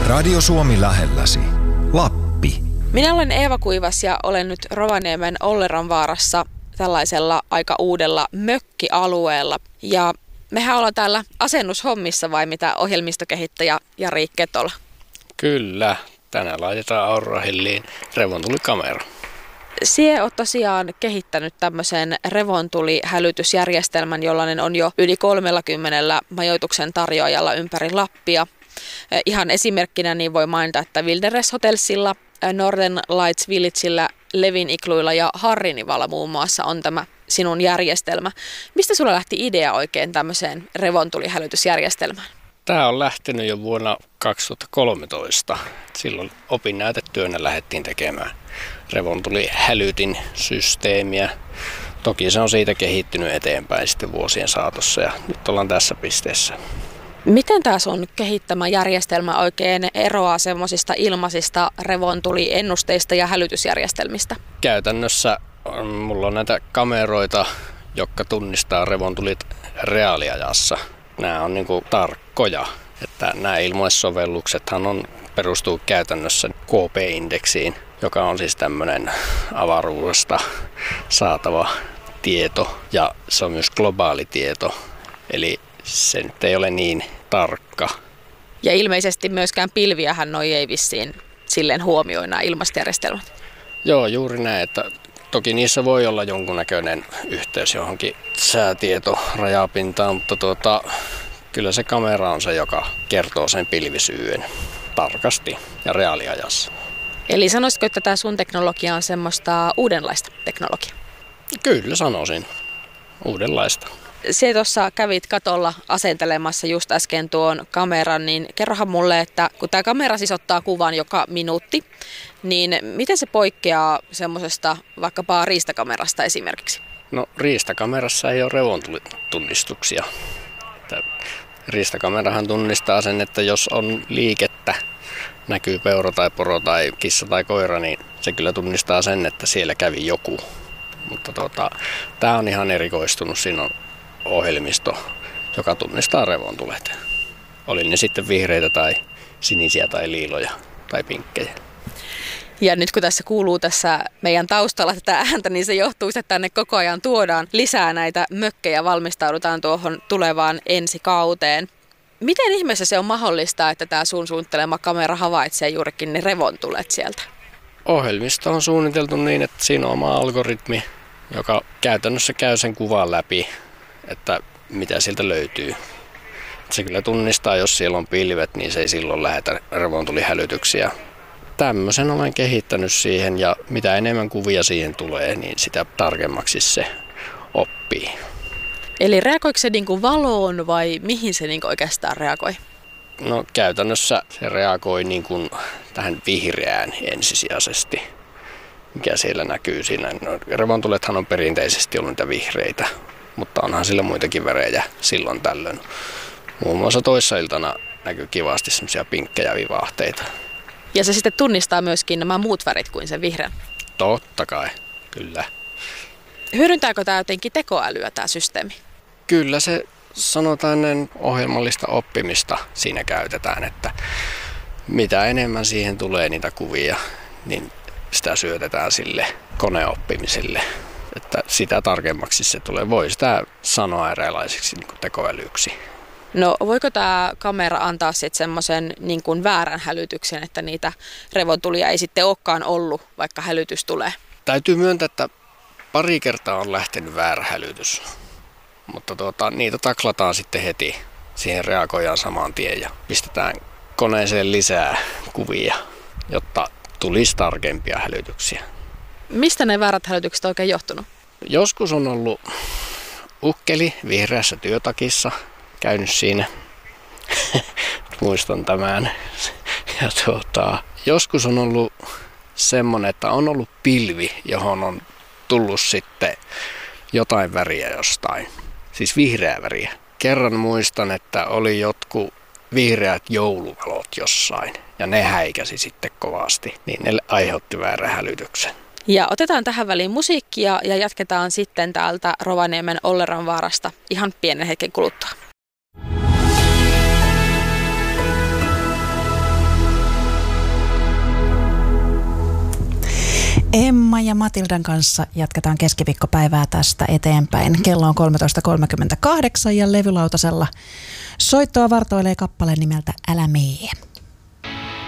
Radio Suomi lähelläsi. Lappi. Minä olen Eeva Kuivas ja olen nyt Rovaniemen Olleranvaarassa tällaisella aika uudella mökkialueella. Ja mehän ollaan täällä asennushommissa vai mitä, ohjelmistokehittäjä Jari Ketola? Kyllä, tänään laitetaan Aurahilliin revontulikamera. Sie olet tosiaan kehittänyt tämmöisen revontulihälytysjärjestelmän, jollainen on jo yli 30 majoituksen tarjoajalla ympäri Lappia. Ihan esimerkkinä niin voi mainita, että Wilderness Hotelsilla, Northern Lights Villagella, Levin Igluilla ja Harrinivalla muun muassa on tämä sinun järjestelmä. Mistä sulla lähti idea oikein tämmöiseen revontulihälytysjärjestelmään? Tämä on lähtenyt jo vuonna 2013. Silloin opinnäytetyönä lähdettiin tekemään revontulihälytin systeemiä. Toki se on siitä kehittynyt eteenpäin sitten vuosien saatossa ja nyt ollaan tässä pisteessä. Miten tämä sun kehittämä järjestelmä oikein eroaa semmoisista ilmaisista revontuliennusteista ja hälytysjärjestelmistä? Käytännössä mulla on näitä kameroita, jotka tunnistaa revontulit reaaliajassa. Nämä on niinku tarkkoja, että nämä ilmaissovelluksethan perustuu käytännössä KP-indeksiin, joka on siis tämmöinen avaruudesta saatava tieto ja se on myös globaali tieto, eli se nyt ei ole niin tarkka. Ja ilmeisesti myöskään pilviähän noi ei vissiin silleen huomioi nämä ilmaisjärjestelmät. Joo, juuri näin, että toki niissä voi olla jonkunnäköinen yhteys johonkin säätietorajapintaan, mutta kyllä se kamera on se, joka kertoo sen pilvisyyden tarkasti ja reaaliajassa. Eli sanoisitko, että tämä sun teknologia on semmoista uudenlaista teknologiaa? Kyllä sanoisin. Uudenlaista. Se tuossa kävit katolla asentelemassa just äsken tuon kameran, niin kerrohan mulle, että kun tämä kamera siis ottaa kuvan joka minuutti, niin miten se poikkeaa semmoisesta vaikkapa riistakamerasta esimerkiksi? No riistakamerassa ei ole revontulitunnistuksia. Riistakamerahan tunnistaa sen, että jos on liikettä, näkyy peura tai poro tai kissa tai koira, niin se kyllä tunnistaa sen, että siellä kävi joku. Mutta tämä on ihan erikoistunut. Siinä on ohjelmisto, joka tunnistaa revontulet. Oli ne sitten vihreitä tai sinisiä tai liiloja tai pinkkejä. Ja nyt kun tässä kuuluu tässä meidän taustalla tätä ääntä, niin se johtuu, että tänne koko ajan tuodaan lisää näitä mökkejä, valmistaudutaan tuohon tulevaan ensi kauteen. Miten ihmeessä se on mahdollista, että tämä sun suunnittelema kamera havaitsee juurikin ne revontulet sieltä? Ohjelmisto on suunniteltu niin, että siinä on oma algoritmi, joka käytännössä käy sen kuvan läpi, että mitä sieltä löytyy. Se kyllä tunnistaa, jos siellä on pilvet, niin se ei silloin lähetä revontulihälytyksiä. Tämmöisen olen kehittänyt siihen ja mitä enemmän kuvia siihen tulee, niin sitä tarkemmaksi se oppii. Eli reagoiko se niin kuin valoon vai mihin se niin kuin oikeastaan reagoi? No käytännössä se reagoi niin kuin tähän vihreään ensisijaisesti, mikä siellä näkyy siinä. No, revontulethan on perinteisesti ollut niitä vihreitä, mutta onhan sillä muitakin värejä silloin tällöin. Muun muassa toissailtana näkyy kivasti semmoisia pinkkejä vivahteita. Ja se sitten tunnistaa myöskin nämä muut värit kuin sen vihreän? Totta kai, kyllä. Hyödyntääkö tämä jotenkin tekoälyä tämä systeemi? Kyllä se sanotaan ennen ohjelmallista oppimista siinä käytetään, että mitä enemmän siihen tulee niitä kuvia, niin sitä syötetään sille koneoppimiselle, että sitä tarkemmaksi se tulee. Voi sitä sanoa eräänlaiseksi niin kuin tekoälyksi. No voiko tämä kamera antaa sitten semmoisen niin kuin väärän hälytyksen, että niitä revontulia ei sitten olekaan ollut, vaikka hälytys tulee? Täytyy myöntää, että pari kertaa on lähtenyt väärä hälytys, mutta niitä taklataan sitten heti. Siihen reagoidaan saman tien ja pistetään koneeseen lisää kuvia, jotta tulisi tarkempia hälytyksiä. Mistä ne väärät hälytykset on oikein johtunut? Joskus on ollut ukkeli vihreässä työtakissa, käynyt siinä, muistan tämän. Ja joskus on ollut semmoinen, että on ollut pilvi, johon on tullut sitten jotain väriä jostain, siis vihreää väriä. Kerran muistan, että oli jotkut vihreät jouluvalot jossain ja ne häikäsi sitten kovasti, niin ne aiheutti väärän hälytyksen. Ja otetaan tähän väliin musiikkia ja jatketaan sitten täältä Rovaniemen Olleranvaarasta ihan pienen hetken kuluttua. Emma ja Matildan kanssa jatketaan keskiviikkopäivää tästä eteenpäin. Kello on 13.38 ja levylautasella soittoa vartoilee kappale nimeltä Älä mee.